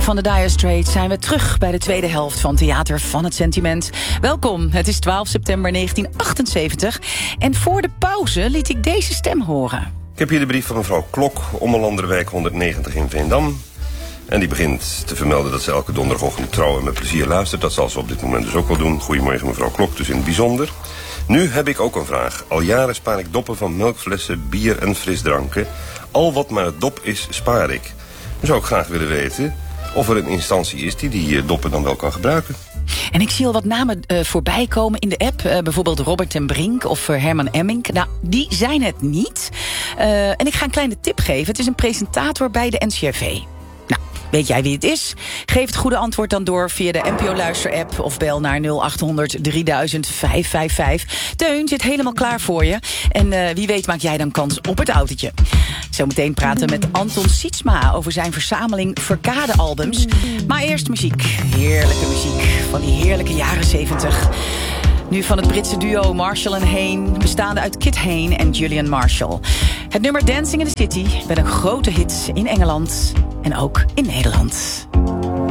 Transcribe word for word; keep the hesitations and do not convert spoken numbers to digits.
van de Dire Straits zijn we terug bij de tweede helft van Theater van het Sentiment. Welkom, het is twaalf september negentien achtenzeventig en voor de pauze liet ik deze stem horen. Ik heb hier de brief van mevrouw Klok, Ommelanderwijk honderdnegentig in Veendam. En die begint te vermelden dat ze elke donderdagochtend trouw en met plezier luistert. Dat zal ze op dit moment dus ook wel doen. Goedemorgen mevrouw Klok, dus in het bijzonder. Nu heb ik ook een vraag. Al jaren spaar ik doppen van melkflessen, bier en frisdranken. Al wat maar het dop is, spaar ik. Dan zou ik graag willen weten of er een instantie is die die doppen dan wel kan gebruiken. En ik zie al wat namen uh, voorbij komen in de app. Uh, bijvoorbeeld Robert ten Brink of uh, Herman Emmink. Nou, die zijn het niet. Uh, en ik ga een kleine tip geven. Het is een presentator bij de N C R V. Nou, weet jij wie het is? Geef het goede antwoord dan door via de N P O-luister-app... of bel naar nul acht honderd drieduizend vijf vijf vijf. Teun zit helemaal klaar voor je. En uh, wie weet maak jij dan kans op het autootje. Zometeen praten met Anton Sietsma over zijn verzameling Verkade-albums. Maar eerst muziek. Heerlijke muziek van die heerlijke jaren zeventig. Nu van het Britse duo Marshall en Hayne, bestaande uit Kit Hayne en Julian Marshall. Het nummer Dancing in the City werd een grote hit in Engeland en ook in Nederland.